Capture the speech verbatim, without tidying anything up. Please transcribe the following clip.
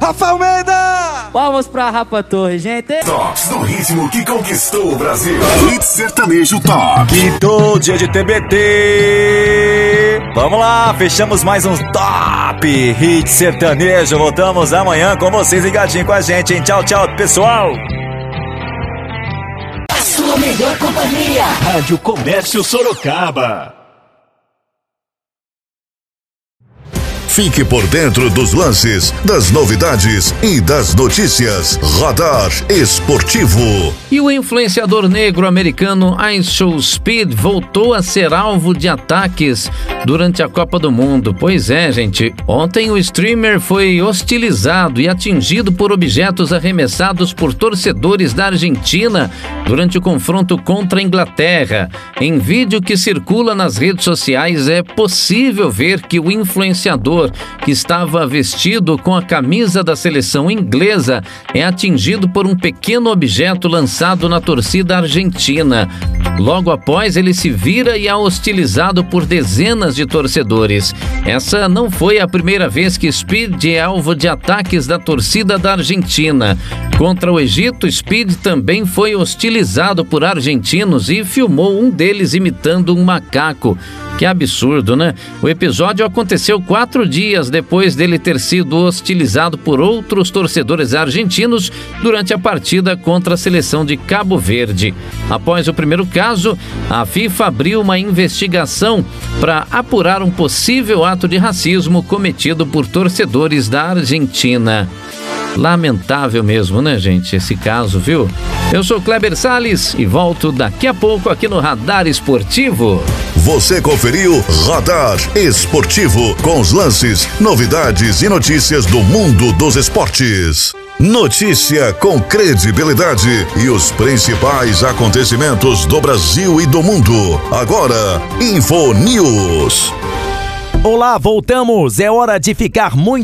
Rafa Almeida! Palmas pra Rafa Torres, gente. Tops do ritmo que conquistou o Brasil. Hit sertanejo top. Quinto dia de T B T. Vamos lá, fechamos mais um top hit sertanejo. Voltamos amanhã com vocês ligadinho com a gente, hein? Tchau, tchau, pessoal. A sua melhor companhia. Rádio Comércio Sorocaba. Fique por dentro dos lances, das novidades e das notícias. Radar Esportivo. E o influenciador negro americano IShowSpeed voltou a ser alvo de ataques durante a Copa do Mundo. Pois é, gente. Ontem o streamer foi hostilizado e atingido por objetos arremessados por torcedores da Argentina durante o confronto contra a Inglaterra. Em vídeo que circula nas redes sociais, é possível ver que o influenciador, que estava vestido com a camisa da seleção inglesa, é atingido por um pequeno objeto lançado na torcida argentina. Logo após, ele se vira e é hostilizado por dezenas de torcedores. Essa não foi a primeira vez que Speed é alvo de ataques da torcida da Argentina. Contra o Egito, Speed também foi hostilizado por argentinos e filmou um deles imitando um macaco. Que absurdo, né? O episódio aconteceu quatro dias depois dele ter sido hostilizado por outros torcedores argentinos durante a partida contra a seleção de Cabo Verde. Após o primeiro caso, a FIFA abriu uma investigação para apurar um possível ato de racismo cometido por torcedores da Argentina. Lamentável mesmo, né, gente, esse caso, viu? Eu sou Kleber Salles e volto daqui a pouco aqui no Radar Esportivo. Você conferiu Radar Esportivo com os lances, novidades e notícias do mundo dos esportes. Notícia com credibilidade e os principais acontecimentos do Brasil e do mundo. Agora, Info News. Olá, voltamos. É hora de ficar muito